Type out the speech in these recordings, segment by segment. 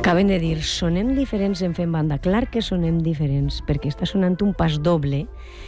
Acaben de dir, sonem diferents en fent banda. Clar que sonem diferents, perquè està sonant un pas doble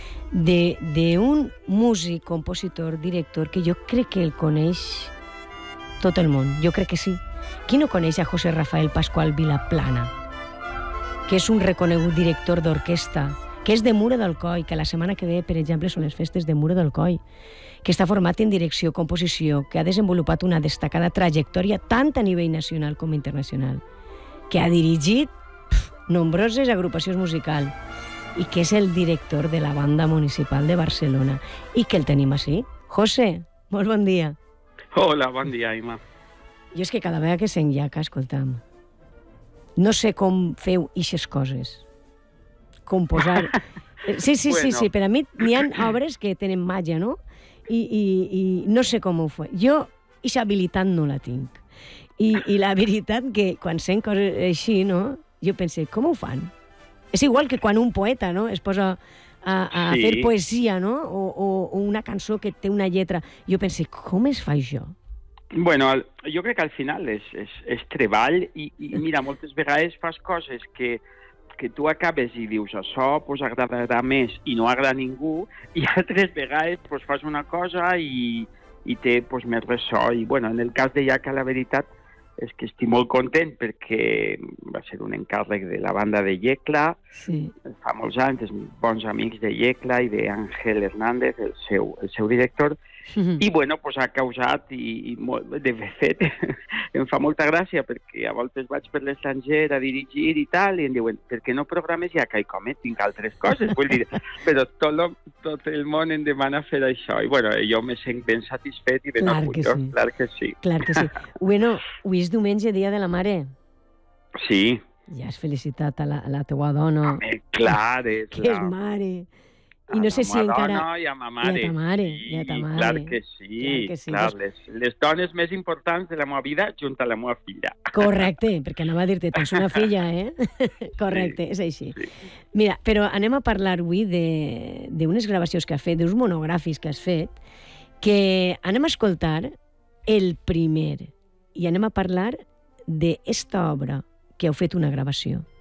d'un músic, compositor, director, que jo crec que el coneix tot el món. Jo crec que sí. Qui no coneix a José Rafael Pascual Vilaplana? Que és un reconegut director d'orquestra, que és de Muro d'Alcoi, que la setmana que ve, per exemple, són les festes de Muro d'Alcoi, que està format en direcció, composició, que ha desenvolupat una destacada trajectòria tant a nivell nacional com internacional, que ha dirigit nombroses agrupacions musicals i que és el director de la Banda Municipal de Barcelona i que el tenim així. José, molt bon dia. Hola, bon dia, Ima. Jo és que cada vegada que s'enllaca, escolta'm, no sé com feu ixes coses. Composar... Sí, per a mi n'hi ha obres que tenen màgia, no? I no sé com ho fa. Jo, ixa habilitat no la tinc. I la veritat que quan sent coses així, no? Jo pense, com ho fan? És igual que quan un poeta, no? Es posa a fer poesia, no? O una cançó que té una lletra. Jo pense, com es fa això? Bueno, jo crec que al final és treball i mira, moltes vegades fas coses que tu acabes i dius això pues, agradarà més i no agrada a ningú, i altres vegades pues, fas una cosa i té pues, més ressò. I bueno, en el cas de Iaca, la veritat és que estic molt content perquè va ser un encàrrec de la banda de Yecla, fa molts anys, bons amics de Yecla i d'Àngel Hernández, el seu director, i bueno, pues, ha causat, de fet, em fa molta gràcia perquè a voltes vaig per l'estranger a dirigir i tal, i em diuen, per què no programes Iaca? I com, tinc altres coses, vull dir, però tot el món em demana fer això, i bueno, jo me sent ben satisfet i ben orgullós, clar que sí. Clar que sí. Bueno, avui és diumenge, Dia de la Mare. Sí. Ja has felicitat a la teua dona. Clar, que és mare. I no sé si encara... A ma dona i a ma mare. I a ta mare, i a ta mare. Clar que sí. Clar, les dones més importants de la meva vida junt a la meva filla. Correcte, perquè anava a dir-te, tens una filla, Correcte, és així. Sí. Mira, però anem a parlar avui d'unes gravacions que has fet, d'uns monogràfics que has fet, que anem a escoltar el primer i anem a parlar d'esta obra que heu fet una gravació.